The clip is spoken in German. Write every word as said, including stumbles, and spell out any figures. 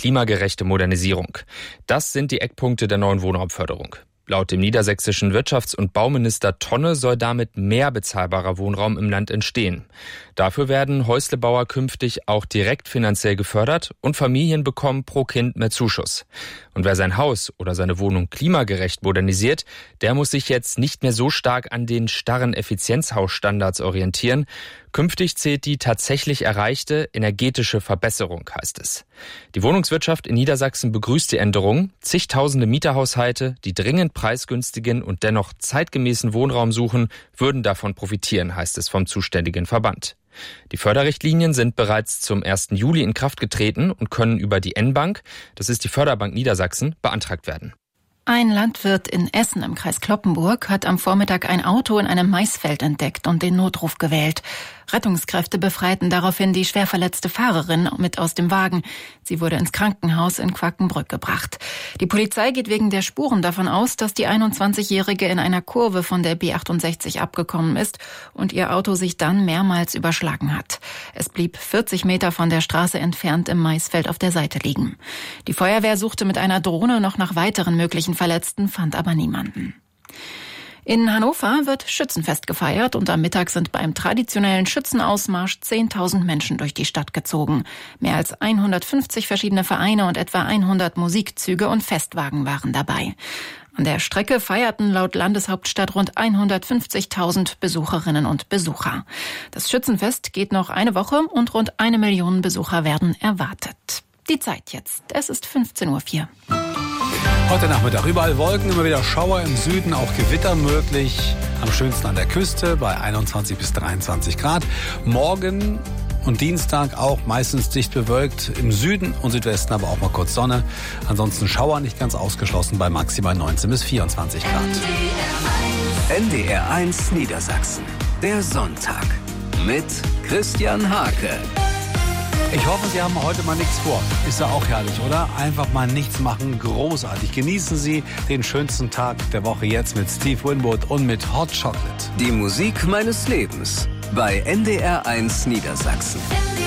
klimagerechte Modernisierung. Das sind die Eckpunkte der neuen Wohnraumförderung. Laut dem niedersächsischen Wirtschafts- und Bauminister Tonne soll damit mehr bezahlbarer Wohnraum im Land entstehen. Dafür werden Häuslebauer künftig auch direkt finanziell gefördert und Familien bekommen pro Kind mehr Zuschuss. Und wer sein Haus oder seine Wohnung klimagerecht modernisiert, der muss sich jetzt nicht mehr so stark an den starren Effizienzhausstandards orientieren. Künftig zählt die tatsächlich erreichte energetische Verbesserung, heißt es. Die Wohnungswirtschaft in Niedersachsen begrüßt die Änderung. Zigtausende Mieterhaushalte, die dringend preisgünstigen und dennoch zeitgemäßen Wohnraum suchen, würden davon profitieren, heißt es vom zuständigen Verband. Die Förderrichtlinien sind bereits zum ersten Juli in Kraft getreten und können über die N-Bank, das ist die Förderbank Niedersachsen, beantragt werden. Ein Landwirt in Essen im Kreis Cloppenburg hat am Vormittag ein Auto in einem Maisfeld entdeckt und den Notruf gewählt. Rettungskräfte befreiten daraufhin die schwer verletzte Fahrerin mit aus dem Wagen. Sie wurde ins Krankenhaus in Quakenbrück gebracht. Die Polizei geht wegen der Spuren davon aus, dass die einundzwanzigjährige in einer Kurve von der B achtundsechzig abgekommen ist und ihr Auto sich dann mehrmals überschlagen hat. Es blieb vierzig Meter von der Straße entfernt im Maisfeld auf der Seite liegen. Die Feuerwehr suchte mit einer Drohne noch nach weiteren möglichen Verletzten, fand aber niemanden. In Hannover wird Schützenfest gefeiert und am Mittag sind beim traditionellen Schützenausmarsch zehntausend Menschen durch die Stadt gezogen. Mehr als hundertfünfzig verschiedene Vereine und etwa hundert Musikzüge und Festwagen waren dabei. An der Strecke feierten laut Landeshauptstadt rund hundertfünfzigtausend Besucherinnen und Besucher. Das Schützenfest geht noch eine Woche und rund eine Million Besucher werden erwartet. Die Zeit jetzt. Es ist fünfzehn Uhr vier. Heute Nachmittag überall Wolken, immer wieder Schauer im Süden, auch Gewitter möglich. Am schönsten an der Küste bei einundzwanzig bis dreiundzwanzig Grad. Morgen und Dienstag auch meistens dicht bewölkt. Im Süden und Südwesten aber auch mal kurz Sonne. Ansonsten Schauer nicht ganz ausgeschlossen bei maximal neunzehn bis vierundzwanzig Grad. N D R eins Niedersachsen. Der Sonntag mit Christian Hake. Ich hoffe, Sie haben heute mal nichts vor. Ist ja auch herrlich, oder? Einfach mal nichts machen. Großartig. Genießen Sie den schönsten Tag der Woche jetzt mit Steve Winwood und mit Hot Chocolate. Die Musik meines Lebens bei N D R eins Niedersachsen.